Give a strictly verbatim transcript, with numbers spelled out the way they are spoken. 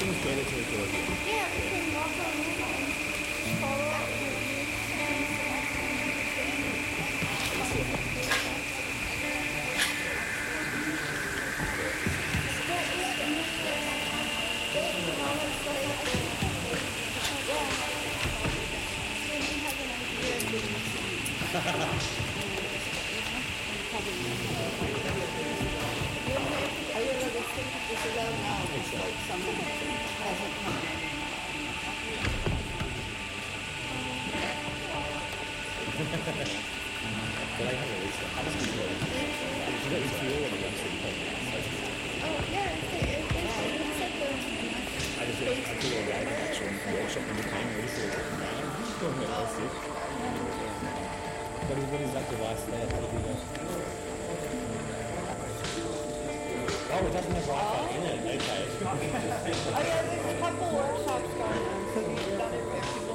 can share it to the two of you. Yeah, we can walk around and follow up with you. But I have a list. How does it feel? Does it feel when it comes to Oh, yeah, it's, it, it's, it's like a I just I feel a ride actually workshop in the time where it's like, man, who's going to else it? What is, what is that device there? How do you do that? Oh, it doesn't have Wi-Fi in it. Okay. Oh yeah, there's a couple workshops going on, so we've done it very